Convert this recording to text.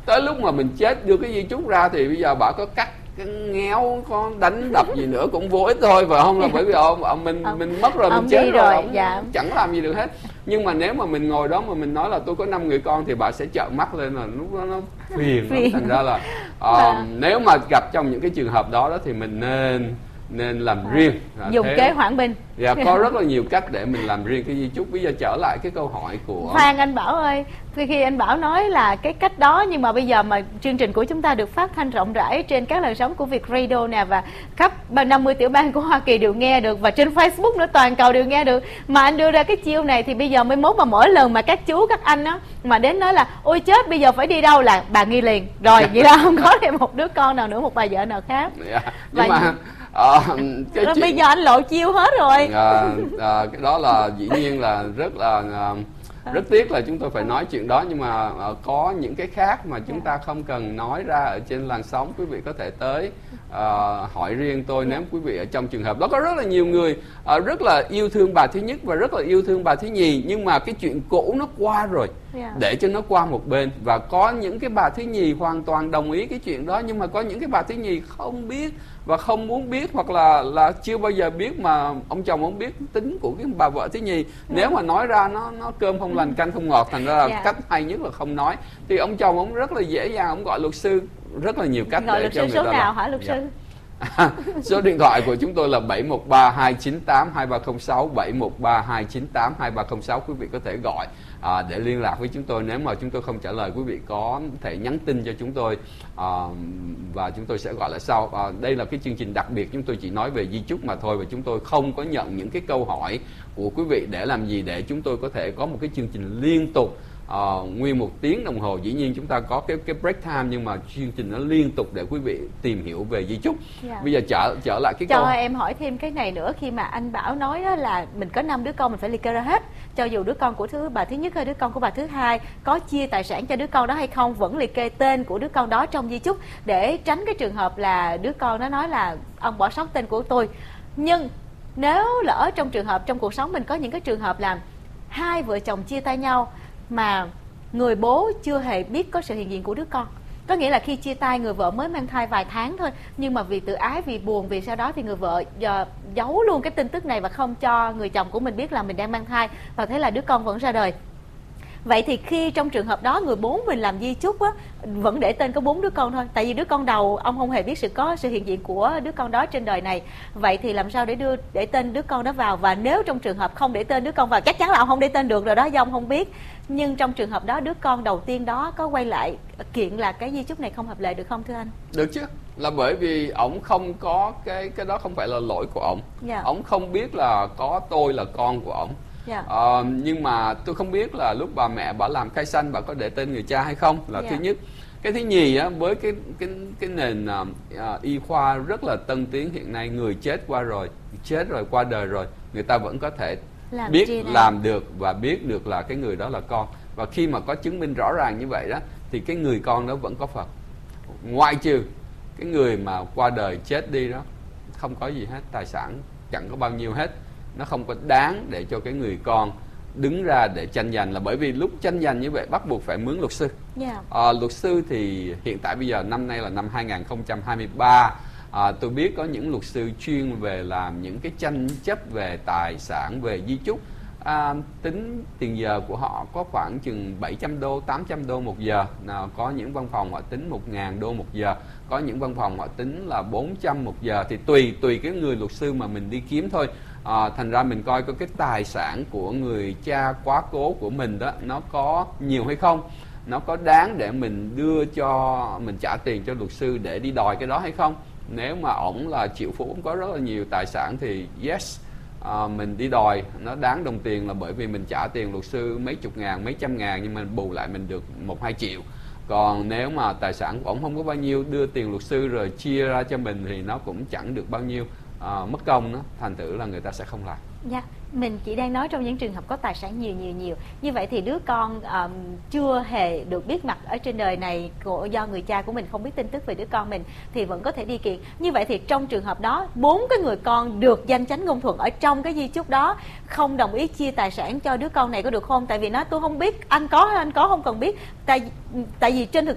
tới lúc mà mình chết đưa cái di chúc ra thì bây giờ bà có cắt cái ngéo, có đánh đập gì nữa cũng vô ích thôi, phải không? Là bởi vì mình mất rồi, mình chết rồi, ông chẳng làm gì được hết. Nhưng mà nếu mà mình ngồi đó mà mình nói là tôi có 5 người con thì bà sẽ trợn mắt lên, là lúc đó nó phiền lắm. Thành ra là nếu mà gặp trong những cái trường hợp đó thì mình nên làm riêng, dùng kế hoãn binh. Dạ, có rất là nhiều cách để mình làm riêng cái di chúc. Bây giờ trở lại cái câu hỏi của Phan Anh Bảo ơi, khi anh Bảo nói là cái cách đó, nhưng mà bây giờ mà chương trình của chúng ta được phát thanh rộng rãi trên các làn sóng của Việt Radio nè, và khắp 50 tiểu bang của Hoa Kỳ đều nghe được, và trên Facebook nữa, toàn cầu đều nghe được, mà anh đưa ra cái chiêu này thì bây giờ mới mốt mà mỗi lần mà các chú các anh á mà đến nói là ôi chết bây giờ phải đi đâu là bà nghi liền rồi, vậy là không có thêm một đứa con nào nữa, một bà vợ nào khác. Nhưng mà bây giờ anh lộ chiêu hết rồi. Cái đó là dĩ nhiên là rất tiếc là chúng tôi phải nói chuyện đó, nhưng mà có những cái khác mà chúng ta không cần nói ra ở trên làn sóng. Quý vị có thể tới hỏi riêng tôi nếu quý vị ở trong trường hợp đó. Có rất là nhiều người rất là yêu thương bà thứ nhất và rất là yêu thương bà thứ nhì, nhưng mà cái chuyện cũ nó qua rồi, để cho nó qua một bên. Và có những cái bà thứ nhì hoàn toàn đồng ý cái chuyện đó, nhưng mà có những cái bà thứ nhì không biết và không muốn biết, hoặc là chưa bao giờ biết, mà ông chồng không biết tính của cái bà vợ thứ nhì. Nếu mà nói ra nó cơm không lành canh không ngọt, thành ra là cách hay nhất là không nói. Thì ông chồng ông rất là dễ dàng, ông gọi luật sư, rất là nhiều cách gọi để cho người ta số nào hả luật sư? Số điện thoại của chúng tôi là 713-298-2306, 713-298-2306. Quý vị có thể gọi để liên lạc với chúng tôi. Nếu mà chúng tôi không trả lời, quý vị có thể nhắn tin cho chúng tôi và chúng tôi sẽ gọi lại sau. Đây là cái chương trình đặc biệt, chúng tôi chỉ nói về di chúc mà thôi, và chúng tôi không có nhận những cái câu hỏi của quý vị để làm gì, để chúng tôi có thể có một cái chương trình liên tục nguyên 1 tiếng đồng hồ. Dĩ nhiên chúng ta có cái break time, nhưng mà chương trình nó liên tục để quý vị tìm hiểu về di chúc. Bây giờ trở lại cái câu em hỏi thêm cái này nữa. Khi mà anh Bảo nói đó là mình có 5 đứa con, mình phải liệt kê ra hết, cho dù đứa con của bà thứ nhất hay đứa con của bà thứ hai, có chia tài sản cho đứa con đó hay không, vẫn liệt kê tên của đứa con đó trong di chúc, để tránh cái trường hợp là đứa con nó nói là ông bỏ sót tên của tôi. Nhưng nếu lỡ trong trường hợp trong cuộc sống mình có những cái trường hợp là hai vợ chồng chia tay nhau mà người bố chưa hề biết có sự hiện diện của đứa con, có nghĩa là khi chia tay người vợ mới mang thai vài tháng thôi, nhưng mà vì tự ái, vì buồn, vì sau đó thì người vợ giấu luôn cái tin tức này và không cho người chồng của mình biết là mình đang mang thai, và thế là đứa con vẫn ra đời. Vậy thì khi trong trường hợp đó người bố mình làm di chúc á, vẫn để tên có 4 đứa con thôi, tại vì đứa con đầu ông không hề biết có sự hiện diện của đứa con đó trên đời này. Vậy thì làm sao để tên đứa con đó vào? Và nếu trong trường hợp không để tên đứa con vào, chắc chắn là ông không để tên được rồi đó, do ông không biết. Nhưng trong trường hợp đó đứa con đầu tiên đó có quay lại kiện là cái di chúc này không hợp lệ được không thưa anh? Được chứ, là bởi vì ổng không có cái đó, không phải là lỗi của ổng. Ổng không biết là có tôi là con của ổng. Nhưng mà tôi không biết là lúc bà mẹ bà làm khai sanh bà có để tên người cha hay không, là thứ nhất. Cái thứ nhì á, với cái nền y khoa rất là tân tiến hiện nay, người chết rồi qua đời rồi, người ta vẫn có thể làm được và biết được là cái người đó là con. Và khi mà có chứng minh rõ ràng như vậy đó, thì cái người con đó vẫn có Phật, ngoại trừ cái người mà qua đời chết đi đó không có gì hết, tài sản chẳng có bao nhiêu hết, nó không có đáng để cho cái người con đứng ra để tranh giành. Là bởi vì lúc tranh giành như vậy bắt buộc phải mướn luật sư. Luật sư thì hiện tại bây giờ năm nay là năm 2023, tôi biết có những luật sư chuyên về làm những cái tranh chấp về tài sản, về di chúc. Tính tiền giờ của họ có khoảng chừng 700 đô, 800 đô một giờ. Có những văn phòng họ tính 1.000 đô một giờ, có những văn phòng họ tính là 400 một giờ, thì tùy cái người luật sư mà mình đi kiếm thôi. Thành ra mình coi cái tài sản của người cha quá cố của mình đó, nó có nhiều hay không, nó có đáng để mình mình trả tiền cho luật sư để đi đòi cái đó hay không. Nếu mà ổng là triệu phú, ổng có rất là nhiều tài sản thì yes, mình đi đòi nó đáng đồng tiền, là bởi vì mình trả tiền luật sư mấy chục ngàn, mấy trăm ngàn, nhưng mà bù lại mình được 1-2 triệu. Còn nếu mà tài sản của ổng không có bao nhiêu, đưa tiền luật sư rồi chia ra cho mình thì nó cũng chẳng được bao nhiêu, mất công đó, thành thử là người ta sẽ không làm. Mình chỉ đang nói trong những trường hợp có tài sản nhiều. Như vậy thì đứa con chưa hề được biết mặt ở trên đời này do người cha của mình không biết tin tức về đứa con mình thì vẫn có thể đi kiện. Như vậy thì trong trường hợp đó 4 cái người con được danh chánh ngôn thuận ở trong cái di chúc đó không đồng ý chia tài sản cho đứa con này có được không? Tại vì tôi không biết, anh có không cần biết. Tại vì trên thực